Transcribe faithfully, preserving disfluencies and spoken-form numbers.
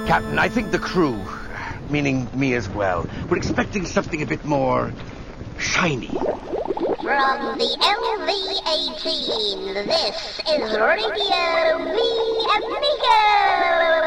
Captain, I think the crew, meaning me as well, we're expecting something a bit more shiny. From the L V eighteen, this is Radio V Amigo!